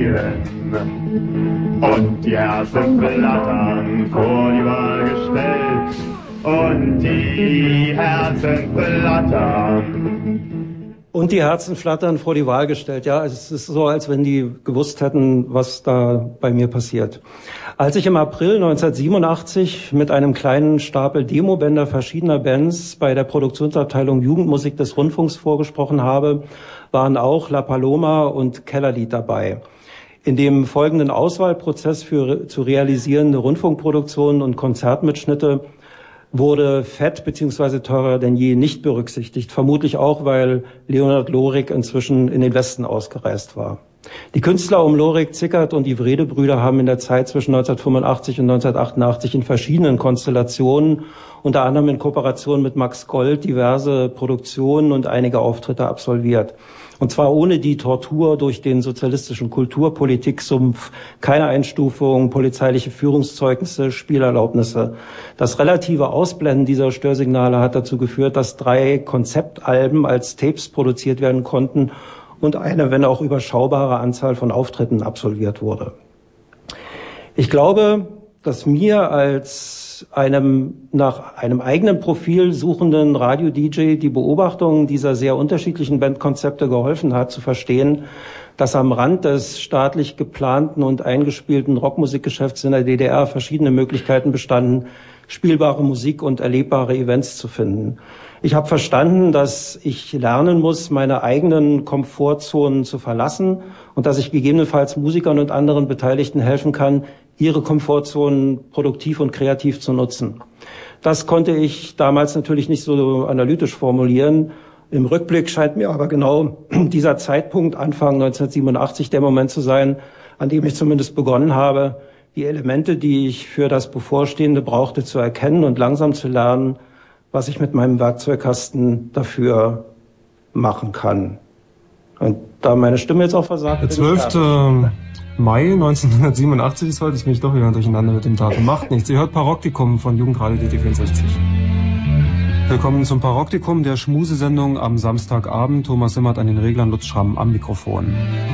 spielen. Und die Herzen flattern vor die Wahl gestellt. Und die Herzen flattern. Und die Herzen flattern vor die Wahl gestellt. Ja, es ist so, als wenn die gewusst hätten, was da bei mir passiert. Als ich im April 1987 mit einem kleinen Stapel Demobänder verschiedener Bands bei der Produktionsabteilung Jugendmusik des Rundfunks vorgesprochen habe, waren auch La Paloma und Kellerlied dabei. In dem folgenden Auswahlprozess für zu realisierende Rundfunkproduktionen und Konzertmitschnitte wurde Fett bzw. Teurer denn je nicht berücksichtigt, vermutlich auch, weil Leonhard Lorik inzwischen in den Westen ausgereist war. Die Künstler um Lorik, Zickert und die Wrede-Brüder haben in der Zeit zwischen 1985 und 1988 in verschiedenen Konstellationen, unter anderem in Kooperation mit Max Gold, diverse Produktionen und einige Auftritte absolviert. Und zwar ohne die Tortur durch den sozialistischen Kulturpolitiksumpf, keine Einstufung, polizeiliche Führungszeugnisse, Spielerlaubnisse. Das relative Ausblenden dieser Störsignale hat dazu geführt, dass 3 Konzeptalben als Tapes produziert werden konnten und eine, wenn auch überschaubare Anzahl von Auftritten absolviert wurde. Ich glaube, dass mir als nach einem eigenen Profil suchenden Radio-DJ die Beobachtung dieser sehr unterschiedlichen Bandkonzepte geholfen hat, zu verstehen, dass am Rand des staatlich geplanten und eingespielten Rockmusikgeschäfts in der DDR verschiedene Möglichkeiten bestanden, spielbare Musik und erlebbare Events zu finden. Ich habe verstanden, dass ich lernen muss, meine eigenen Komfortzonen zu verlassen und dass ich gegebenenfalls Musikern und anderen Beteiligten helfen kann, ihre Komfortzonen produktiv und kreativ zu nutzen. Das konnte ich damals natürlich nicht so analytisch formulieren. Im Rückblick scheint mir aber genau dieser Zeitpunkt, Anfang 1987, der Moment zu sein, an dem ich zumindest begonnen habe, die Elemente, die ich für das Bevorstehende brauchte, zu erkennen und langsam zu lernen, was ich mit meinem Werkzeugkasten dafür machen kann. Und da meine Stimme jetzt auch versagt. Der 12. Mai 1987 ist heute, ich bin doch wieder durcheinander mit dem Datum. Macht nichts. Ihr hört Paroktikum von Jugendradio DT64. Willkommen zum Paroktikum, der Schmusesendung am Samstagabend. Thomas Simmert an den Reglern, Lutz Schramm am Mikrofon.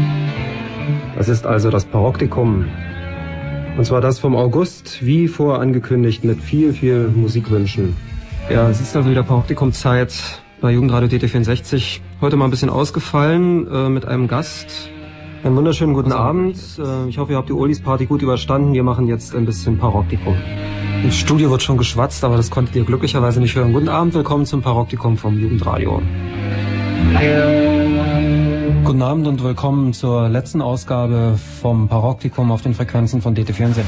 Das ist also das Paroktikum. Und zwar das vom August, wie vorangekündigt, mit viel, viel Musikwünschen. Ja, es ist also wieder Paroktikum-Zeit bei Jugendradio DT64. Heute mal ein bisschen ausgefallen mit einem Gast. Einen wunderschönen guten Abend. Ich hoffe, ihr habt die Olis-Party gut überstanden. Wir machen jetzt ein bisschen Paroktikum. Im Studio wird schon geschwatzt, aber das konntet ihr glücklicherweise nicht hören. Guten Abend, willkommen zum Paroktikum vom Jugendradio. Guten Abend und willkommen zur letzten Ausgabe vom Paroktikum auf den Frequenzen von DT64.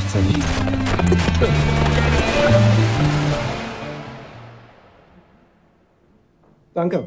Danke.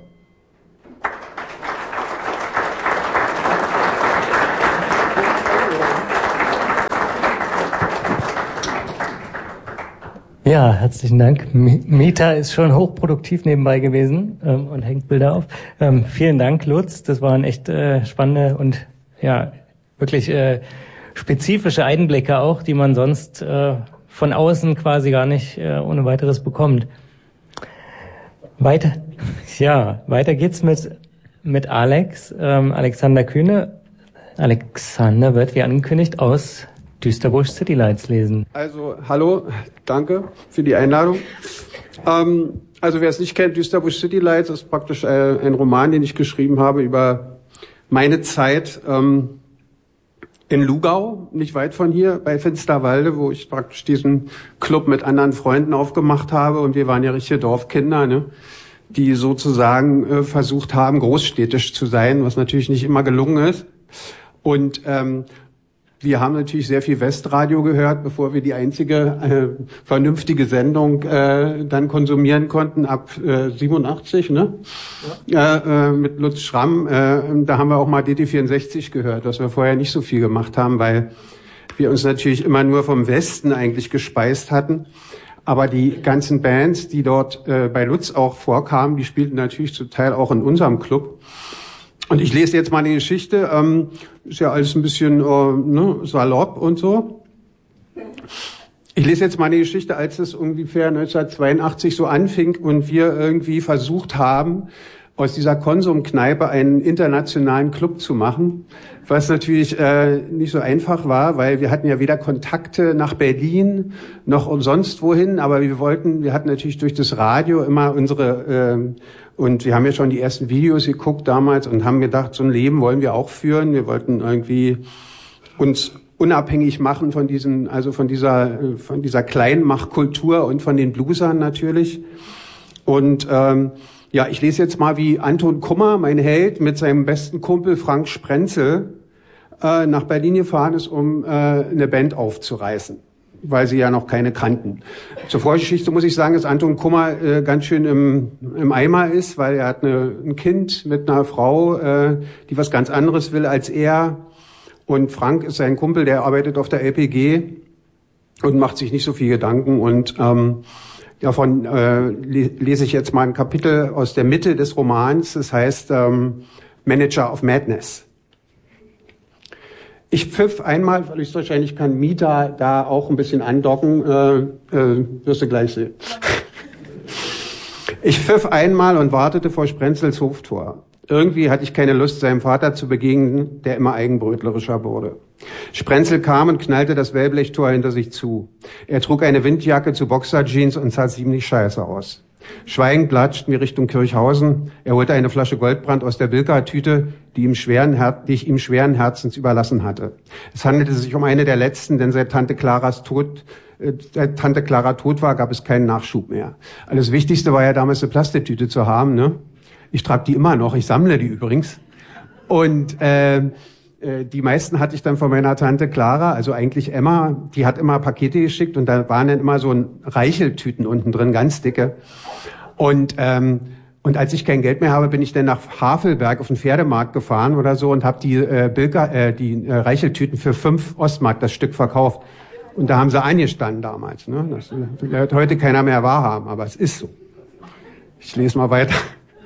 Ja, herzlichen Dank. Meta ist schon hochproduktiv nebenbei gewesen und hängt Bilder auf. Vielen Dank, Lutz. Das waren echt spannende und ja wirklich spezifische Einblicke auch, die man sonst von außen quasi gar nicht ohne weiteres bekommt. Weiter geht's mit Alex, Alexander Kühne. Alexander wird wie angekündigt aus Düsterbusch City Lights lesen. Also, hallo, danke für die Einladung. Also, wer es nicht kennt, Düsterbusch City Lights ist praktisch ein Roman, den ich geschrieben habe über meine Zeit in Lugau, nicht weit von hier, bei Finsterwalde, wo ich praktisch diesen Club mit anderen Freunden aufgemacht habe. Und wir waren ja richtige Dorfkinder, ne, die sozusagen versucht haben, großstädtisch zu sein, was natürlich nicht immer gelungen ist. Und wir haben natürlich sehr viel Westradio gehört, bevor wir die einzige vernünftige Sendung dann konsumieren konnten, ab 87, ne? Ja. Mit Lutz Schramm. Da haben wir auch mal DT64 gehört, was wir vorher nicht so viel gemacht haben, weil wir uns natürlich immer nur vom Westen eigentlich gespeist hatten. Aber die ganzen Bands, die dort bei Lutz auch vorkamen, die spielten natürlich zum Teil auch in unserem Club. Und ich lese jetzt mal eine Geschichte, ist ja alles ein bisschen salopp und so. Ich lese jetzt mal eine Geschichte, als es ungefähr 1982 so anfing und wir irgendwie versucht haben, aus dieser Konsumkneipe einen internationalen Club zu machen, was natürlich nicht so einfach war, weil wir hatten ja weder Kontakte nach Berlin noch sonst wohin, aber wir hatten natürlich durch das Radio immer unsere und wir haben ja schon die ersten Videos geguckt damals und haben gedacht, so ein Leben wollen wir auch führen. Wir wollten irgendwie uns unabhängig machen von dieser Kleinmachkultur und von den Bluesern natürlich. Und ja, ich lese jetzt mal, wie Anton Kummer, mein Held, mit seinem besten Kumpel Frank Sprenzel nach Berlin gefahren ist, um eine Band aufzureißen, weil sie ja noch keine kannten. Zur Vorgeschichte muss ich sagen, dass Anton Kummer ganz schön im Eimer ist, weil er hat ein Kind mit einer Frau, die was ganz anderes will als er. Und Frank ist sein Kumpel, der arbeitet auf der LPG und macht sich nicht so viel Gedanken. Und davon lese ich jetzt mal ein Kapitel aus der Mitte des Romans. Das heißt Manager of Madness. Ich pfiff einmal, weil höchstwahrscheinlich kann Mita da auch ein bisschen andocken, wirst du gleich sehen. Ich pfiff einmal und wartete vor Sprenzels Hoftor. Irgendwie hatte ich keine Lust, seinem Vater zu begegnen, der immer eigenbrötlerischer wurde. Sprenzel kam und knallte das Wellblechtor hinter sich zu. Er trug eine Windjacke zu Boxerjeans und sah ziemlich scheiße aus. Schweigend latschten wir Richtung Kirchhausen. Er holte eine Flasche Goldbrand aus der Bilka-Tüte, die ich ihm schweren Herzens überlassen hatte. Es handelte sich um eine der letzten, denn seit Tante Clara tot war, gab es keinen Nachschub mehr. Das Wichtigste war ja damals eine Plastiktüte zu haben, ne? Ich trage die immer noch, ich sammle die übrigens. Und die meisten hatte ich dann von meiner Tante Clara, also eigentlich Emma, die hat immer Pakete geschickt und da waren dann immer so Reicheltüten unten drin, ganz dicke. Und als ich kein Geld mehr habe, bin ich dann nach Havelberg auf den Pferdemarkt gefahren oder so und habe die Reicheltüten für 5 Ostmark das Stück verkauft. Und da haben sie angestanden damals. Ne? Das wird heute keiner mehr wahrhaben, aber es ist so. Ich lese mal weiter.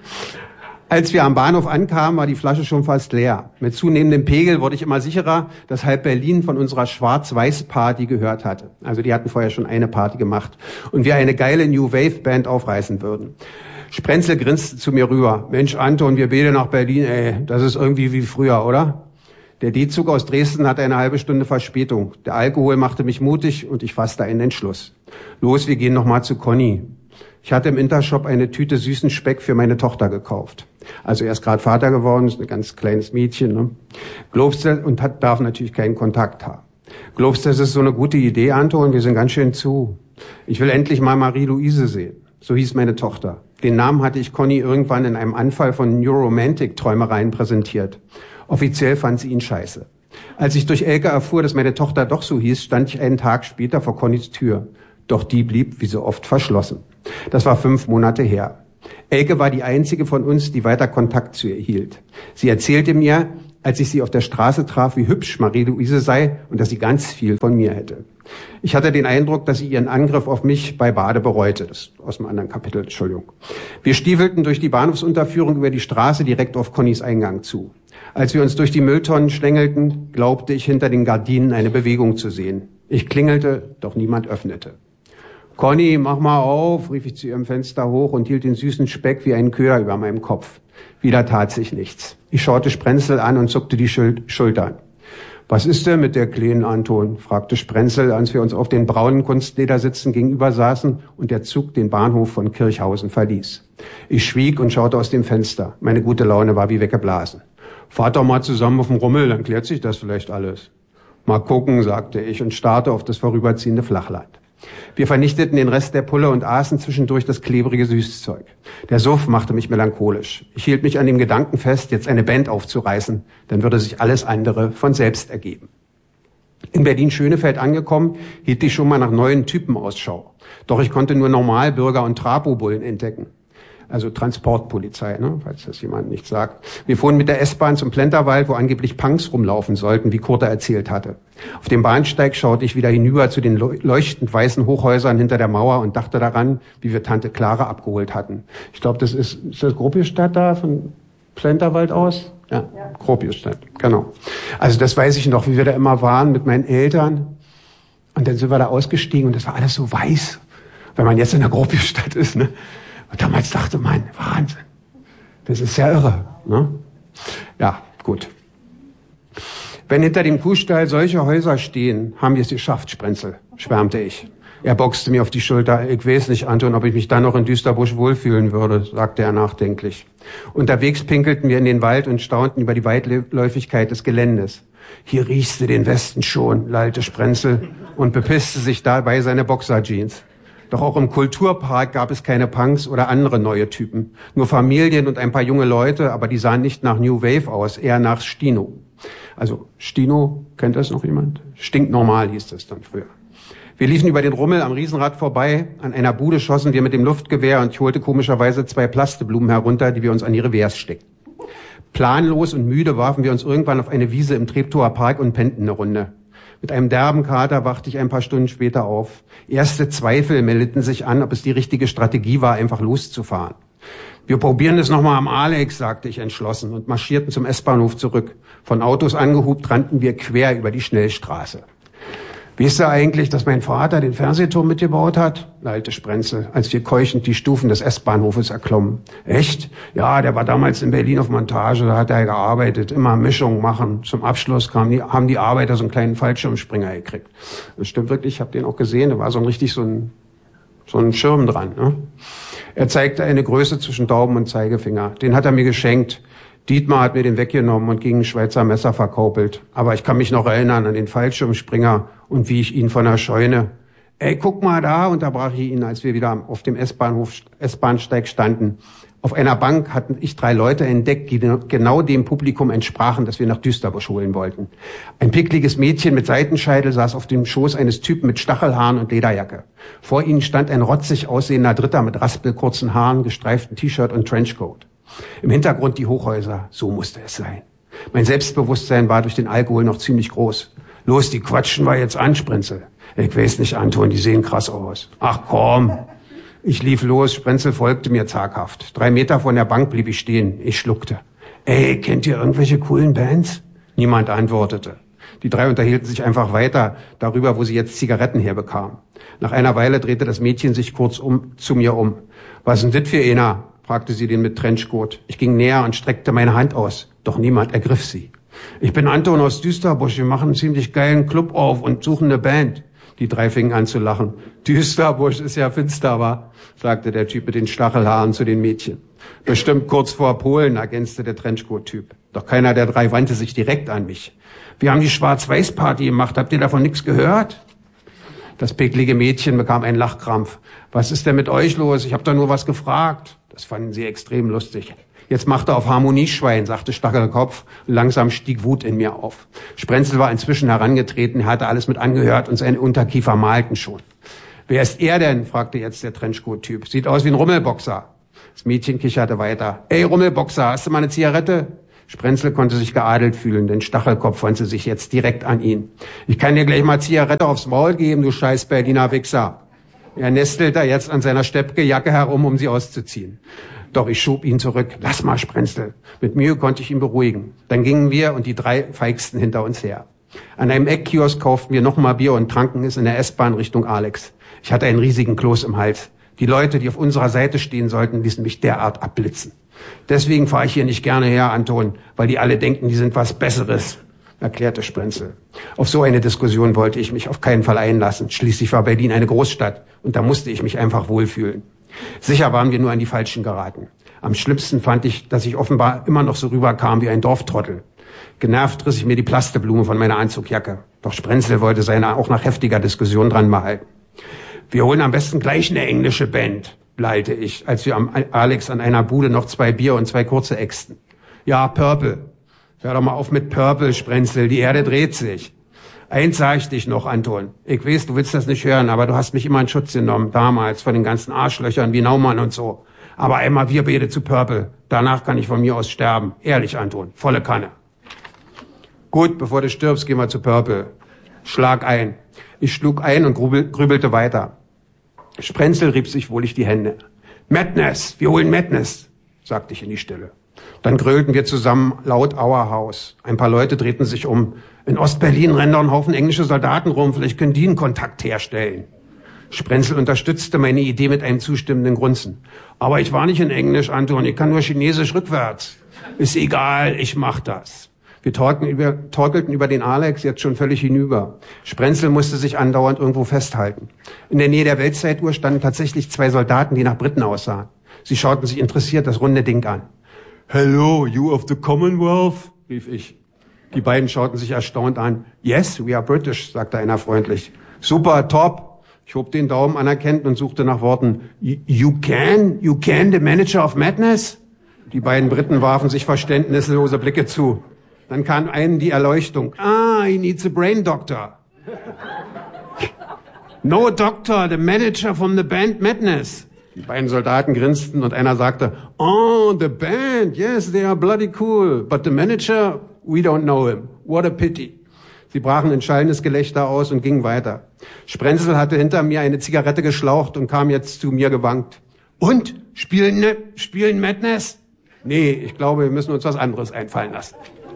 Als wir am Bahnhof ankamen, war die Flasche schon fast leer. Mit zunehmendem Pegel wurde ich immer sicherer, dass halb Berlin von unserer Schwarz-Weiß-Party gehört hatte. Also die hatten vorher schon eine Party gemacht. Und wir eine geile New Wave-Band aufreißen würden. Sprenzel grinste zu mir rüber. Mensch, Anton, wir beide nach Berlin, ey, das ist irgendwie wie früher, oder? Der D-Zug aus Dresden hatte eine halbe Stunde Verspätung. Der Alkohol machte mich mutig und ich fasste einen Entschluss. Los, wir gehen nochmal zu Conny. Ich hatte im Intershop eine Tüte süßen Speck für meine Tochter gekauft. Also er ist gerade Vater geworden, ist ein ganz kleines Mädchen. Ne? Glaubst du, und darf natürlich keinen Kontakt haben. Glaubst du, das ist so eine gute Idee, Anton? Wir sind ganz schön zu. Ich will endlich mal Marie-Louise sehen. So hieß meine Tochter. Den Namen hatte ich Conny irgendwann in einem Anfall von Neuromantic-Träumereien präsentiert. Offiziell fand sie ihn scheiße. Als ich durch Elke erfuhr, dass meine Tochter doch so hieß, stand ich einen Tag später vor Connys Tür. Doch die blieb, wie so oft, verschlossen. Das war 5 Monate her. Elke war die einzige von uns, die weiter Kontakt zu ihr hielt. Sie erzählte mir, als ich sie auf der Straße traf, wie hübsch Marie-Louise sei und dass sie ganz viel von mir hätte. Ich hatte den Eindruck, dass sie ihren Angriff auf mich bei Bade bereute. Das ist aus einem anderen Kapitel, Entschuldigung. Wir stiefelten durch die Bahnhofsunterführung über die Straße direkt auf Connys Eingang zu. Als wir uns durch die Mülltonnen schlängelten, glaubte ich, hinter den Gardinen eine Bewegung zu sehen. Ich klingelte, doch niemand öffnete. Conny, mach mal auf, rief ich zu ihrem Fenster hoch und hielt den süßen Speck wie einen Köder über meinem Kopf. Wieder tat sich nichts. Ich schaute Sprenzel an und zuckte die Schultern. Was ist denn mit der Kleinen, Anton? Fragte Sprenzel, als wir uns auf den braunen Kunstledersitzen gegenüber saßen und der Zug den Bahnhof von Kirchhausen verließ. Ich schwieg und schaute aus dem Fenster. Meine gute Laune war wie weggeblasen. Fahrt doch mal zusammen auf den Rummel, dann klärt sich das vielleicht alles. Mal gucken, sagte ich und starrte auf das vorüberziehende Flachland. Wir vernichteten den Rest der Pulle und aßen zwischendurch das klebrige Süßzeug. Der Suff machte mich melancholisch. Ich hielt mich an dem Gedanken fest, jetzt eine Band aufzureißen, dann würde sich alles andere von selbst ergeben. In Berlin-Schönefeld angekommen, hielt ich schon mal nach neuen Typen Ausschau. Doch ich konnte nur Normalbürger und Trapobullen entdecken. Also Transportpolizei, ne, falls das jemand nicht sagt. Wir fuhren mit der S-Bahn zum Plenterwald, wo angeblich Punks rumlaufen sollten, wie Kurte erzählt hatte. Auf dem Bahnsteig schaute ich wieder hinüber zu den leuchtend weißen Hochhäusern hinter der Mauer und dachte daran, wie wir Tante Clara abgeholt hatten. Ich glaube, ist das Gropiusstadt da von Plenterwald aus? Ja. Gropiusstadt, genau. Also das weiß ich noch, wie wir da immer waren mit meinen Eltern. Und dann sind wir da ausgestiegen und das war alles so weiß, weil man jetzt in der Gropiusstadt ist, ne? Und damals dachte man, Wahnsinn, Das ist ja irre, ne? Ja, gut. Wenn hinter dem Kuhstall solche Häuser stehen, haben wir es geschafft, Sprenzel, schwärmte ich. Er boxte mir auf die Schulter. Ich weiß nicht, Anton, ob ich mich dann noch in Düsterbusch wohlfühlen würde, sagte er nachdenklich. Unterwegs pinkelten wir in den Wald und staunten über die Weitläufigkeit des Geländes. Hier riechst du den Westen schon, lallte Sprenzel und bepisste sich dabei seine Boxerjeans. Doch auch im Kulturpark gab es keine Punks oder andere neue Typen. Nur Familien und ein paar junge Leute, aber die sahen nicht nach New Wave aus, eher nach Stino. Also Stino, kennt das noch jemand? Stinknormal hieß das dann früher. Wir liefen über den Rummel am Riesenrad vorbei. An einer Bude schossen wir mit dem Luftgewehr und ich holte komischerweise 2 Plasteblumen herunter, die wir uns an die Revers steckten. Planlos und müde warfen wir uns irgendwann auf eine Wiese im Treptower Park und pennten eine Runde. Mit einem derben Kater wachte ich ein paar Stunden später auf. Erste Zweifel meldeten sich an, ob es die richtige Strategie war, einfach loszufahren. Wir probieren es nochmal am Alex, sagte ich entschlossen und marschierten zum S-Bahnhof zurück. Von Autos angehupt rannten wir quer über die Schnellstraße. Weißt du eigentlich, dass mein Vater den Fernsehturm mitgebaut hat? Lallte Sprenzel, als wir keuchend die Stufen des S-Bahnhofes erklommen. Echt? Ja, der war damals in Berlin auf Montage, da hat er gearbeitet, immer Mischungen machen. Zum Abschluss haben die Arbeiter so einen kleinen Fallschirmspringer gekriegt. Das stimmt wirklich, ich habe den auch gesehen, da war so ein Schirm dran. Ne? Er zeigte eine Größe zwischen Daumen und Zeigefinger. Den hat er mir geschenkt. Dietmar hat mir den weggenommen und gegen ein Schweizer Messer verkaupelt. Aber ich kann mich noch erinnern an den Fallschirmspringer und wie ich ihn von der Scheune... Ey, guck mal da, unterbrach ich ihn, als wir wieder auf dem S-Bahnsteig standen. Auf einer Bank hatten ich 3 Leute entdeckt, die genau dem Publikum entsprachen, das wir nach Düsterbusch holen wollten. Ein pickliges Mädchen mit Seitenscheitel saß auf dem Schoß eines Typen mit Stachelhaaren und Lederjacke. Vor ihnen stand ein rotzig aussehender Dritter mit raspelkurzen Haaren, gestreiftem T-Shirt und Trenchcoat. Im Hintergrund die Hochhäuser, so musste es sein. Mein Selbstbewusstsein war durch den Alkohol noch ziemlich groß. Los, die quatschen wir jetzt an, Sprenzel. Ich weiß nicht, Anton, die sehen krass aus. Ach komm. Ich lief los, Sprenzel folgte mir zaghaft. 3 Meter von der Bank blieb ich stehen. Ich schluckte. Ey, kennt ihr irgendwelche coolen Bands? Niemand antwortete. Die 3 unterhielten sich einfach weiter darüber, wo sie jetzt Zigaretten herbekamen. Nach einer Weile drehte das Mädchen sich kurz zu mir um. Was ist denn das für einer? Fragte sie den mit Trenchcoat. Ich ging näher und streckte meine Hand aus. Doch niemand ergriff sie. Ich bin Anton aus Düsterbusch. Wir machen einen ziemlich geilen Club auf und suchen eine Band. Die 3 fingen an zu lachen. Düsterbusch ist ja finster, wa? Sagte der Typ mit den Stachelhaaren zu den Mädchen. Bestimmt kurz vor Polen, ergänzte der Trenchcoat-Typ. Doch keiner der 3 wandte sich direkt an mich. Wir haben die Schwarz-Weiß-Party gemacht. Habt ihr davon nichts gehört? Das picklige Mädchen bekam einen Lachkrampf. Was ist denn mit euch los? Ich hab doch nur was gefragt. Das fanden sie extrem lustig. Jetzt macht er auf Harmonieschwein, sagte Stachelkopf. Langsam stieg Wut in mir auf. Sprenzel war inzwischen herangetreten, er hatte alles mit angehört und seine Unterkiefer malten schon. Wer ist er denn? Fragte jetzt der Trenchcoat-Typ. Sieht aus wie ein Rummelboxer. Das Mädchen kicherte weiter. Ey, Rummelboxer, hast du mal eine Zigarette? Sprenzel konnte sich geadelt fühlen, denn Stachelkopf wandte sich jetzt direkt an ihn. Ich kann dir gleich mal Zigarette aufs Maul geben, du scheiß Berliner Wichser. Er nestelte jetzt an seiner Steppke-Jacke herum, um sie auszuziehen. Doch ich schob ihn zurück. Lass mal, Sprenzel. Mit Mühe konnte ich ihn beruhigen. Dann gingen wir und die 3 feigsten hinter uns her. An einem Eckkiosk kauften wir nochmal Bier und tranken es in der S-Bahn Richtung Alex. Ich hatte einen riesigen Kloß im Hals. Die Leute, die auf unserer Seite stehen sollten, ließen mich derart abblitzen. Deswegen fahre ich hier nicht gerne her, Anton, weil die alle denken, die sind was Besseres, erklärte Sprenzel. Auf so eine Diskussion wollte ich mich auf keinen Fall einlassen. Schließlich war Berlin eine Großstadt und da musste ich mich einfach wohlfühlen. Sicher waren wir nur an die Falschen geraten. Am schlimmsten fand ich, dass ich offenbar immer noch so rüberkam wie ein Dorftrottel. Genervt riss ich mir die Plasteblume von meiner Anzugjacke. Doch Sprenzel wollte seine auch nach heftiger Diskussion dran behalten. Wir holen am besten gleich eine englische Band, lallte ich, als wir am Alex an einer Bude noch 2 Bier und 2 kurze ächzten. Ja, Purple. Hör doch mal auf mit Purple, Sprenzel, die Erde dreht sich. Eins sag ich dich noch, Anton. Ich weiß, du willst das nicht hören, aber du hast mich immer in Schutz genommen, damals, von den ganzen Arschlöchern wie Naumann und so. Aber einmal wir beide zu Purple. Danach kann ich von mir aus sterben. Ehrlich, Anton. Volle Kanne. Gut, bevor du stirbst, gehen wir zu Purple. Schlag ein. Ich schlug ein und grübelte weiter. Sprenzel rieb sich wohlig die Hände. Madness, wir holen Madness, sagte ich in die Stille. Dann grölten wir zusammen laut Our House. Ein paar Leute drehten sich um. In Ostberlin rennen da ein Haufen englische Soldaten rum, vielleicht können die einen Kontakt herstellen. Sprenzel unterstützte meine Idee mit einem zustimmenden Grunzen. Aber ich war nicht in Englisch, Anton, ich kann nur Chinesisch rückwärts. Ist egal, ich mach das. Wir torkelten über den Alex, jetzt schon völlig hinüber. Sprenzel musste sich andauernd irgendwo festhalten. In der Nähe der Weltzeituhr standen tatsächlich 2 Soldaten, die nach Briten aussahen. Sie schauten sich interessiert das runde Ding an. Hello, you of the Commonwealth? Rief ich. Die beiden schauten sich erstaunt an. Yes, we are British, sagte einer freundlich. Super, top. Ich hob den Daumen anerkennend und suchte nach Worten. You can, the Manager of Madness? Die beiden Briten warfen sich verständnislose Blicke zu. Dann kam einem die Erleuchtung. He needs a brain doctor. No doctor, the manager from the band Madness. Die beiden Soldaten grinsten und einer sagte, oh, the band, yes, they are bloody cool. But the manager, we don't know him. What a pity. Sie brachen in schallendes Gelächter aus und gingen weiter. Sprenzel hatte hinter mir eine Zigarette geschlaucht und kam jetzt zu mir gewankt. Und? Spielen Madness? Nee, ich glaube, wir müssen uns was anderes einfallen lassen.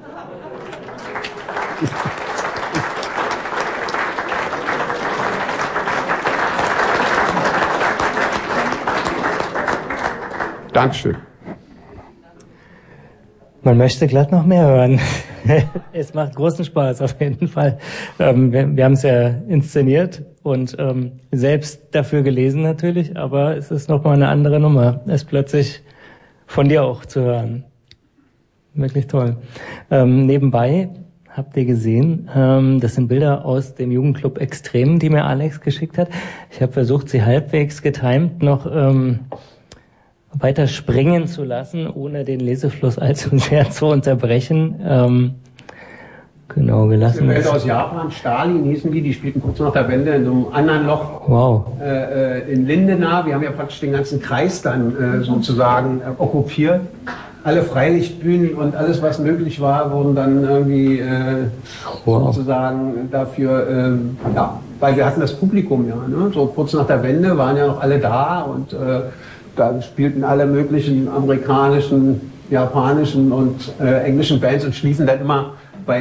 Dankeschön. Man möchte glatt noch mehr hören. Es macht großen Spaß, auf jeden Fall. Wir haben es ja inszeniert und selbst dafür gelesen natürlich, aber es ist nochmal eine andere Nummer, es plötzlich von dir auch zu hören. Wirklich toll. Nebenbei habt ihr gesehen, das sind Bilder aus dem Jugendclub Extrem, die mir Alex geschickt hat. Ich habe versucht, sie halbwegs getimt noch weiter springen zu lassen, ohne den Lesefluss allzu sehr zu unterbrechen. Genau, wir lassen das. Aus Japan, Stalin hießen die spielten kurz nach der Wende in so einem anderen Loch. Wow. In Lindenau, wir haben ja praktisch den ganzen Kreis dann sozusagen okkupiert. Alle Freilichtbühnen und alles, was möglich war, wurden dann irgendwie sozusagen dafür, weil wir hatten das Publikum ja, ne? So kurz nach der Wende waren ja noch alle da und da spielten alle möglichen amerikanischen, japanischen und englischen Bands und schließen dann immer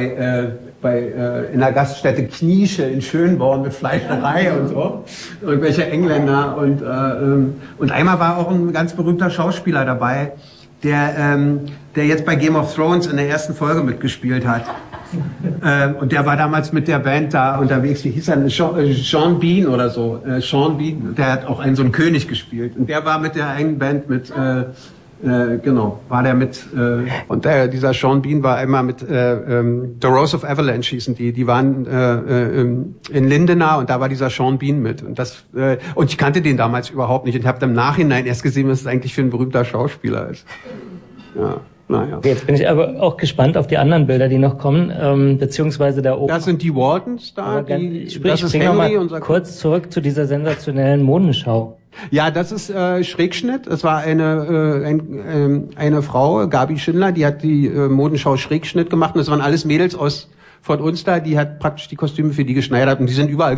in der Gaststätte Kniesche in Schönborn mit Fleischerei und so. Irgendwelche Engländer und einmal war auch ein ganz berühmter Schauspieler dabei, der jetzt bei Game of Thrones in der ersten Folge mitgespielt hat. Und der war damals mit der Band da unterwegs, wie hieß er, Sean Bean oder so. Sean Bean, der hat auch so einen König gespielt. Und der war mit der einen Band war der mit, und dieser Sean Bean war einmal mit The Rose of Avalanche hießen die waren in Lindenau und da war dieser Sean Bean mit. Und ich kannte den damals überhaupt nicht und habe im Nachhinein erst gesehen, was es eigentlich für ein berühmter Schauspieler ist. Ja. Naja. Jetzt bin ich aber auch gespannt auf die anderen Bilder, die noch kommen, beziehungsweise da oben. Das sind die Waltons da. Ich spring noch mal kurz zurück zu dieser sensationellen Modenschau. Ja, das ist Schrägschnitt. Es war eine Frau, Gabi Schindler, die hat die Modenschau Schrägschnitt gemacht. Und das waren alles Mädels von uns da, die hat praktisch die Kostüme für die geschneidert und die sind überall